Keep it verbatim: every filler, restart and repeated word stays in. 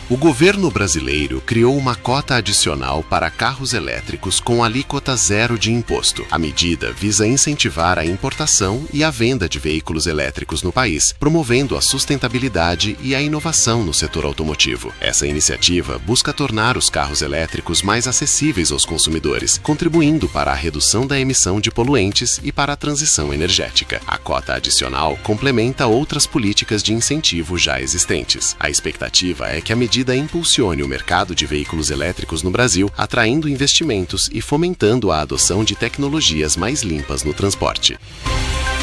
O governo brasileiro criou uma cota adicional para carros elétricos com alíquota zero de imposto. A medida visa incentivar a importação e a venda de veículos elétricos no país, promovendo a sustentabilidade e a inovação no setor automotivo. Essa iniciativa busca tornar os carros elétricos mais acessíveis aos consumidores, contribuindo para a redução da emissão de poluentes e para a transição energética. A cota adicional complementa outras políticas de incentivo já existentes. A expectativa é que a medida impulsione o mercado de veículos elétricos no Brasil, atraindo investimentos e fomentando a adoção de tecnologias mais limpas no transporte.